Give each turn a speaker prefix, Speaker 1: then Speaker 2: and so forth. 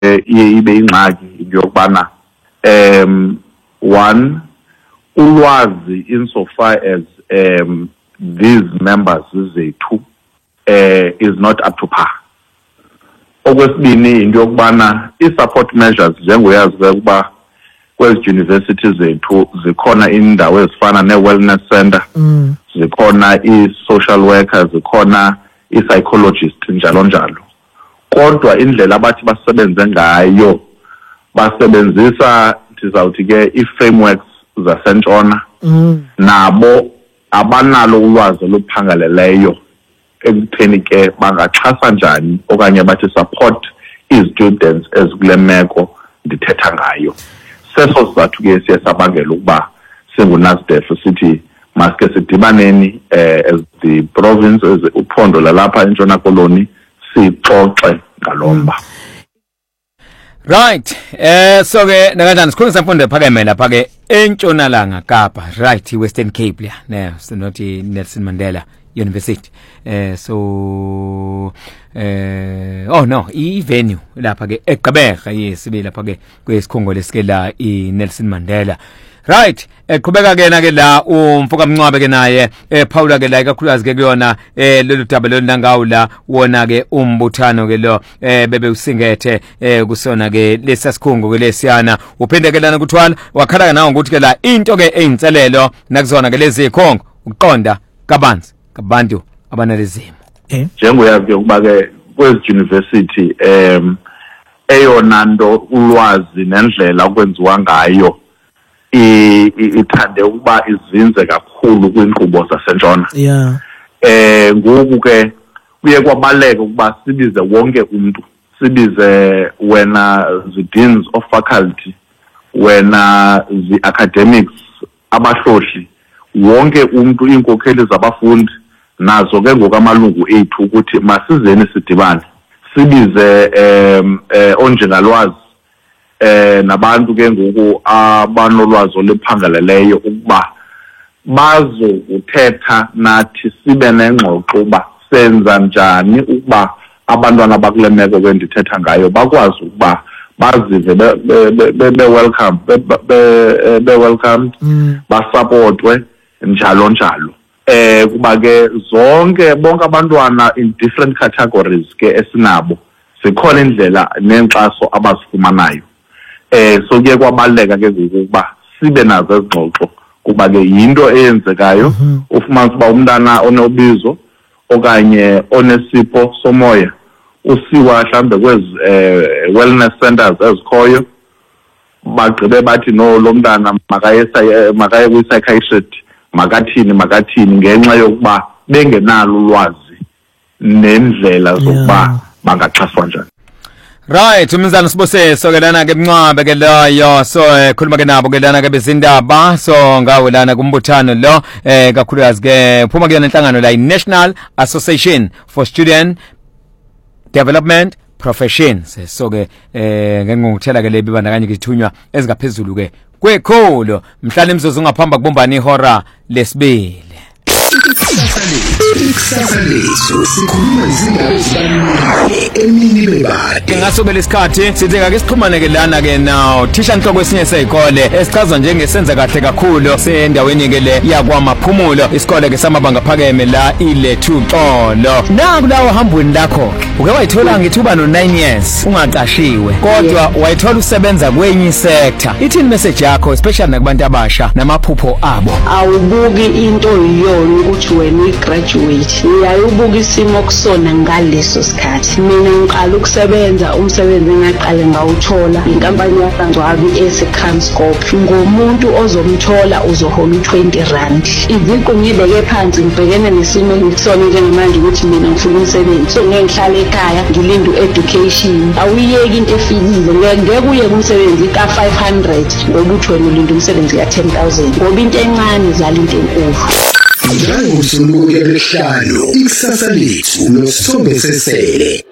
Speaker 1: ibe ingxaki yokubana one, ulwazi insofar as these members zethu is not up to par. Okwesibini into yokubana i-support measures njengoyazi ukuba kwezi universities zethu zikhona indawo ezifana ne-wellness center, zikhona i-social workers, zikhona i-psychologist njalo njalo. Kodwa indlela abathi basebenze ngayo basebenzisa ndizawuthi ke i-frameworks zasentshona, nabo abanalo ulwazi oluphangaleleyo ekutheni ke bangaxhasa njani okanye bathi support i-students ezikule meko ndithetha ngayo. Seso sizathu ke siye sabangela ukuba singu-NASDEF sithi maske sidibaneni as the province, as uphondo lalapha eNtshona Koloni, sixoxe ngalomba.
Speaker 2: Right. So ke nakanjani sikhuluma semfundo ephakeme lapha ke eNtshonalanga Kapa, right, Western Cape la. Ne, sinothi Nelson Mandela University. Oh no, i-venue lapha ke eGqeberha, yes, sibe lapha ke kwesikhongo lesike la iNelson Mandela. Right, eqhubeka ke na ke la umfoka Mncwabe ke naye Paula ke la ikakhulukazi ke kuyona lolu daba lonangawu la wona ke umbuthano ke lo bebe usingethe kusona ke lesasikhungo ke lesiyana uphinde ke lana kuthwala wakhala ke nawo ukuthi ke la into ke eyinselelo nakuzona ke lezi ikhongo uqonda kabanzi kabantu abanalezimo.
Speaker 1: Njengoyazi ukuba ke kwezi university eyona nto ulwazi nendlela okwenziwa ngayo ithande ukuba izinze kakhulu kwinkqubo zasentshona. Ngoku ke kuye kwabaleka ukuba sibize wonke umuntu, sibize wena the-deans of faculty, wena the-academics, abahlohli, wonke umuntu, iinkokheli zabafundi, nazo ke ngokamalungu ethu ukuthi masizeni sidibane, sibize onjengalwazi nabantu ke ngoku abanolwazi oluphangaleleyo ukuba bazokuthetha nathi sibe nengxoxo uba senza njani ukuba abantwana bakule meko ke ndithetha ngayo bakwazi ukuba bazive be-welcomed, basupportwe njalo njalo. Kuba ke bonke abantwana in different categories ke esinabo sikhona indlela nenkxaso abazifumanayo. So kuye kwabaleka ke ukuba sibe nazo ezingxoxo kuba ke yinto eyenzekayo ufumanise uba umntana onobizo okanye onesipho somoya usiwa mhlambe kwezi wellness centers ezikhoyo, bagqibe bathi no lo mntana makaye kwi-psychiatrist, makathini ngenxa yokuba bengenalo ulwazi nendlela zokuba bangaxhaswa njani.
Speaker 2: Right, umzana sibose sokelana ke Mncwabe ke loyo, so khuluma ke nabo ke lana ke bezindaba, so ngawe lana kumbuthano lo kakhulukazi ke phuma ke nenhlangano la i-National Association for Student Development Professions. So ke ngengokuthela ke lebibandakanye kithunywa ezingaphezulu ke kwekholo mhlala imzuzu ngaphamba kubumbana ihora lesibili.
Speaker 3: Ikusasa lethu sikhuluma izindaba ezibalulekile emini bebade.
Speaker 2: Ngasobe lesikhathi sithi ake sixhumane ke lana ke nawo thisha inhloko esinye sezikole esichazwa njengesenza kahle kakhulu sendaweni ke le yakwaMaphumulo, isikole ke samabanga phakeme la iLethu Xolo. Naku lawo hambweni lakho uke wayithola ngithuba no9 years ungaqashiwe kodwa wayithola usebenza kwenye sector. Ithini message yakho especially nakubantu abasha namaphupho abo?
Speaker 4: Awubuki into yiyona ukuthi wena uyigraduate, uyayibuka isimo kusona ngaleso sikhathi. Mina ngiqala ukusebenza umsebenzi engaqale ngawuthola inkampani yaSangcwabi eseCamscope. Ngomuntu ozomthola uzohola u20 iziqu ngibeke phansi ngibhekene nesimo ngisona njengamanje ukuthi mina ngifuna umsebenzi, so ngeke ngihlale ekhaya ngilinde education. Awuyeki into efikile, ngeke uye kumsebenzi ka500 ngoba uthi wena ulinda umsebenzi ka10,000 ngoba into encane izala into enkulu.
Speaker 3: Njalo usuku lwesihlanu ikusasa lethu noSithombe Sesele.